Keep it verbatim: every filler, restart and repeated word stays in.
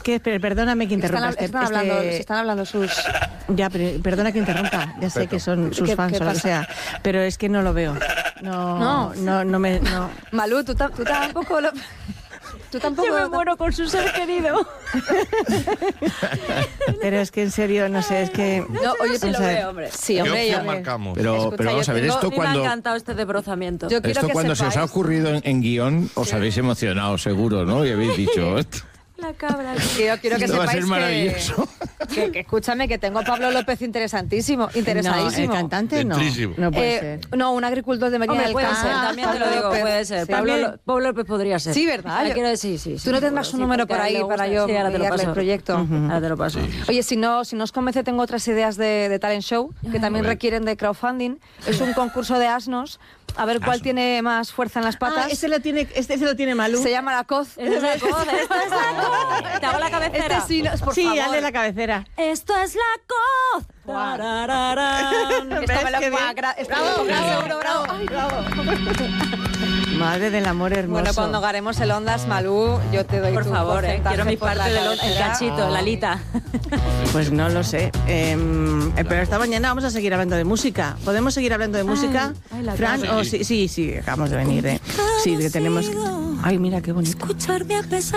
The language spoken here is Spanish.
que, perdóname que interrumpa. Están, este, están, hablando, este... están hablando sus... Ya, pero perdona que interrumpa. Ya sé Perfecto. que son sus ¿Qué, fans qué o lo que pasa? sea. Pero es que no lo veo. No, No. no, no me... No. Malú, tú, ta- tú tampoco lo... Tú tampoco... Yo me muero con su ser querido. Pero es que en serio, no sé, es que... No, oye, Sí vamos lo a ver. veo, hombre. Sí, ¿Qué hombre, opción yo... marcamos? Pero, Escucha, pero vamos yo a ver, tengo- esto A mí me ha cuando, encantado este desbrozamiento. Yo quiero esto que cuando se os ha sepáis- ocurrido en, en guión, os habéis emocionado seguro, ¿no? Y habéis dicho, esto, La cabra. que yo quiero que esto va a sepáis ser maravilloso. que, que, que escúchame, que tengo a Pablo López interesantísimo, No, el interesadísimo. cantante no. Dentrísimo. No puede Eh, ser. no, un agricultor de Medina Hombre, del puede Campo. ser, también te lo Pablo digo, López. puede ser. Sí. Pablo, También- Lo- Pablo López podría ser. Sí, ¿verdad? Le Yo- quiero decir, sí, sí. Tú no seguro, tendrás un sí, número porque por a él ahí le para gusta. yo Sí, ahora te lo enviarle paso. el proyecto. Ahora te lo paso. Oye, si no, si no os convence, tengo otras ideas de, de talent show que también A ver. requieren de crowdfunding. Es un concurso de asnos. A ver cuál tiene más fuerza en las patas. Ah, ese lo tiene, este se lo tiene Malú. Se llama La Coz. Esta es la coz, esta es la coz. Te hago la cabecera. Este sí, no, por sí, favor. hazle la cabecera. Esto es la coz. Tarararán. Esto ¿Ves me lo qué bien? paga, gra- esto me lo paga seguro, bravo. Ay, bravo. Madre del amor hermoso. Bueno, cuando ganemos el Ondas, Malú, yo te doy Por tu favor, eh, porcentaje quiero mi por la parte del el cabecera. cachito, la lita. Pues no lo sé. Eh, pero esta mañana vamos a seguir hablando de música. ¿Podemos seguir hablando de música? ay, la Fran, cara. o sí, sí, sí, acabamos de venir. eh. Sí, que tenemos... Ay, mira qué bonito. Escucharme a pesar